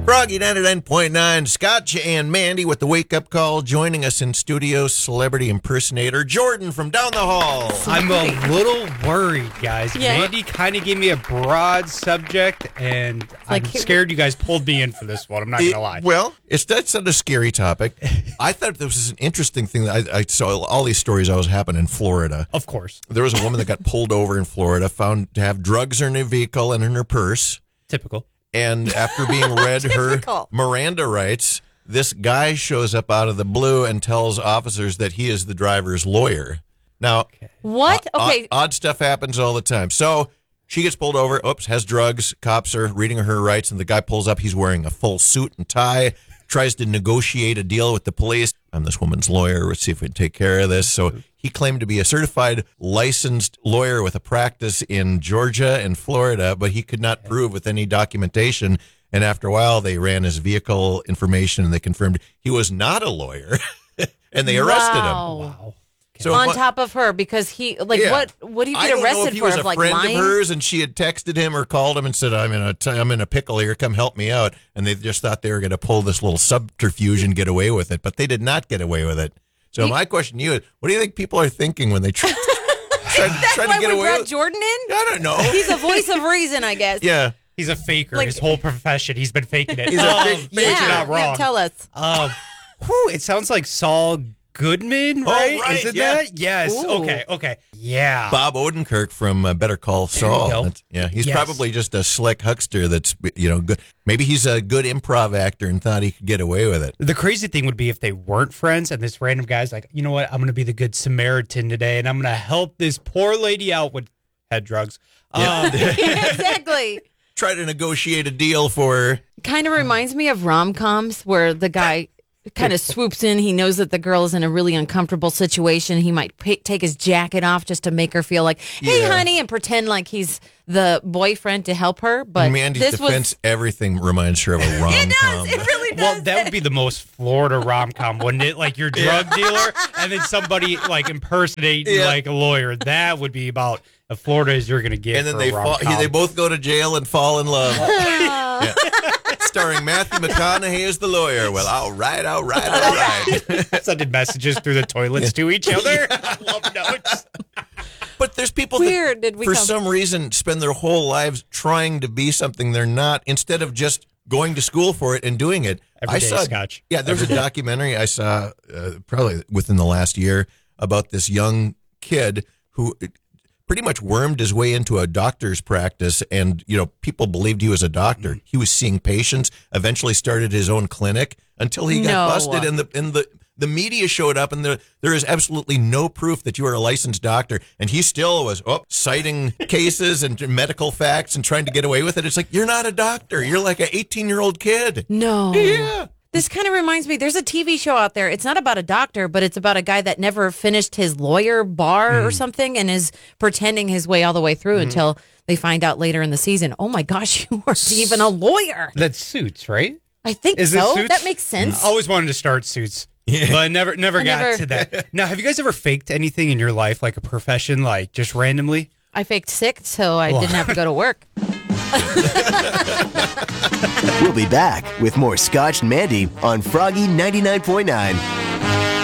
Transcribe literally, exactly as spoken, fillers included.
Froggy ninety-nine point nine, Scotch and Mandy with the wake-up call. Joining us in studio, celebrity impersonator Jordan from down the hall. I'm a little worried, guys. Yeah. Mandy kind of gave me a broad subject, and like, I'm scared you guys pulled me in for this one. I'm not going to lie. Well, it's that's not a scary topic. I thought this was an interesting thing. That I, I saw all these stories always happen in Florida. Of course. There was a woman that got pulled over in Florida, found to have drugs in her vehicle and in her purse. Typical. And after being read her Typical. Miranda rights, this guy shows up out of the blue and tells officers that he is the driver's lawyer. Now, What? o- Okay. odd, odd stuff happens all the time. So she gets pulled over. Oops, has drugs. Cops are reading her rights, and the guy pulls up. He's wearing a full suit and tie. Tries to negotiate a deal with the police. I'm this woman's lawyer. Let's see if we can take care of this. So he claimed to be a certified licensed lawyer with a practice in Georgia and Florida, but he could not prove with any documentation. And after a while, they ran his vehicle information and they confirmed he was not a lawyer, and they arrested Wow. him. Wow. So On what- top of her, because he, like, Yeah. what What do you I get don't know if arrested he for? was Of, a like, friend lying? of hers, and she had texted him or called him and said, "I'm in a t- I'm in a pickle here. Come help me out." And they just thought they were going to pull this little subterfuge and get away with it, but they did not get away with it. So my question to you is, what do you think people are thinking when they try, try, That's try why to get we away brought with? Jordan in? I don't know. He's a voice of reason, I guess. Yeah. He's a faker. Like- His whole profession. He's been faking it. He's a um, fake- but Yeah. you're not wrong. Yeah, tell us. Um, whew, it sounds like Saul Goodman, right? right, Isn't yeah. that? Yes. Ooh. Okay. Okay. Yeah. Bob Odenkirk from uh, Better Call Saul. go. That's- yeah, he's Yes. probably just a slick huckster that's, you know, good. Maybe he's a good improv actor and thought he could get away with it. The crazy thing would be if they weren't friends and this random guy's like, you know what? I'm going to be the good Samaritan today and I'm going to help this poor lady out with head drugs. Um, Exactly. Try to negotiate a deal for her. Kind of reminds me of rom-coms where the guy kind of swoops in. He knows that the girl is in a really uncomfortable situation. He might p- take his jacket off just to make her feel like, hey, Yeah. honey, and pretend like he's the boyfriend to help her. But In Mandy's this defense, was... everything reminds her of a rom-com. It does. It really does. well, that would be the most Florida rom com, wouldn't it? Like your drug dealer and then somebody like impersonating Yeah. like a lawyer. That would be about as Florida as you're going to get. And then for they a fall, rom-com. they both go to jail and fall in love. Yeah. Starring Matthew McConaughey as the lawyer. Well, all right, all right, all right. sending messages through the toilets to each other. Love notes. But there's people Where that, did we for come- some reason, spend their whole lives trying to be something they're not, instead of just going to school for it and doing it. Every I day, saw, Scotch. Yeah, there's a documentary I saw uh, probably within the last year about this young kid who pretty much wormed his way into a doctor's practice, and you know people believed he was a doctor. He was seeing patients. Eventually, started his own clinic until he got No. busted, and the and the the media showed up, and the, there is absolutely no proof that you are a licensed doctor, and he still was oh, citing cases and medical facts and trying to get away with it. It's like you're not a doctor. You're like an eighteen year old kid. No. Yeah. This kind of reminds me, there's a T V show out there. It's not about a doctor, but it's about a guy that never finished his lawyer bar Mm. or something and is pretending his way all the way through until they find out later in the season, oh my gosh, you weren't even a lawyer. That's Suits, right? I think Is it so. Suits? That makes sense. I always wanted to start Suits. But I never never I got never- to that. Now, have you guys ever faked anything in your life, like a profession, like just randomly? I faked sick so I didn't have to go to work. We'll be back with more Scotch and Mandy on Froggy ninety-nine point nine.